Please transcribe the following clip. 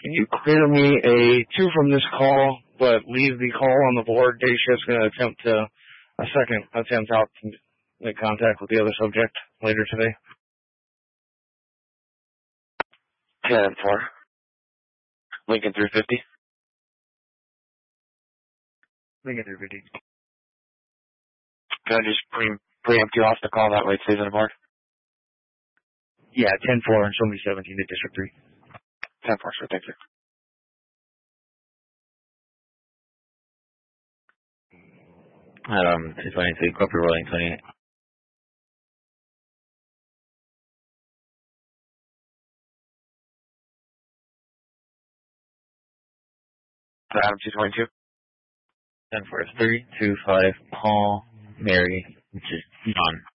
Can you clear me a 2 from this call, but leave the call on the board? Day shift's going to attempt a second attempt out to make contact with the other subject later today. 10-4. Lincoln 350. Lincoln 350. Can I just preempt you off the call? That way it stays on the board? Yeah, 10-4 and show me 17 to District 3. 10-4, sure, thank you. Adam, 223, corporate rolling 28. Adam 222. 10-4, 325, Paul, Mary, which is John.